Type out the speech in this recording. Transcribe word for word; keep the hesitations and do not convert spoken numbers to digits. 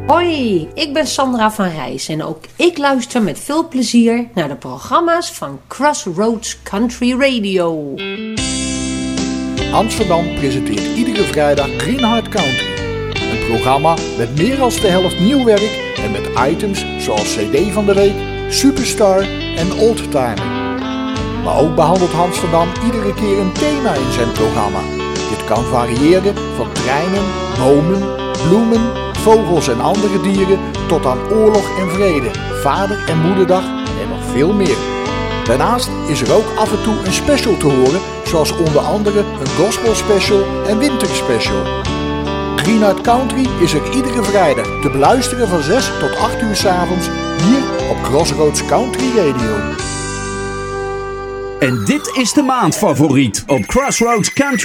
Hoi, ik ben Sandra van Rijs en ook ik luister met veel plezier naar de programma's van Crossroads Country Radio. Amsterdam presenteert iedere vrijdag Greenheart Country. Een programma met meer dan de helft nieuw werk en met items zoals C D van de week, Superstar en Oldtimer. Maar ook behandelt Amsterdam iedere keer een thema in zijn programma. Dit kan variëren van treinen, bomen, bloemen, vogels en andere dieren tot aan oorlog en vrede, vader- en moederdag en nog veel meer. Daarnaast is er ook af en toe een special te horen, zoals onder andere een gospel special en winter special. Greenheart Country is er iedere vrijdag te beluisteren van zes tot acht uur 's avonds hier op Crossroads Country Radio. En dit is de maandfavoriet op Crossroads Country